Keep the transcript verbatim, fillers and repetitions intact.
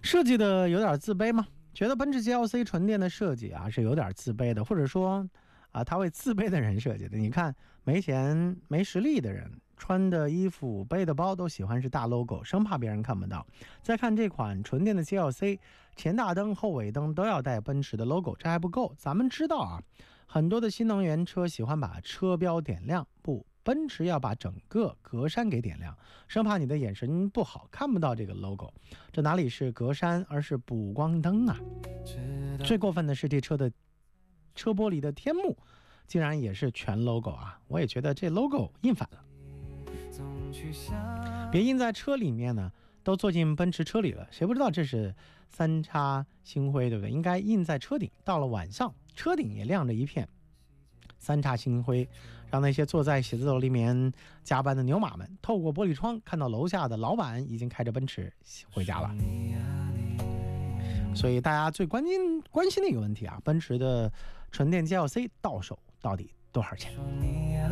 设计的有点自卑吗？觉得奔驰 G L C 纯电的设计啊是有点自卑的，或者说啊，他为自卑的人设计的。你看，没钱没实力的人穿的衣服、背的包都喜欢是大 logo， 生怕别人看不到。再看这款纯电的 G L C， 前大灯、后尾灯都要带奔驰的 logo， 这还不够。咱们知道啊，很多的新能源车喜欢把车标点亮，不，奔驰要把整个格栅给点亮，生怕你的眼神不好看不到这个 logo。这哪里是格栅，而是补光灯啊！最过分的是这车的车玻璃的天幕竟然也是全 logo 啊！我也觉得这 logo 印反了，别印在车里面呢，都坐进奔驰车里了，谁不知道这是三叉星辉，对不对？应该印在车顶，到了晚上车顶也亮着一片三叉星辉，让那些坐在写字楼里面加班的牛马们透过玻璃窗看到楼下的老板已经开着奔驰回家了。所以大家最关心关心的一个问题啊，奔驰的纯电 G L C 到手到底多少钱？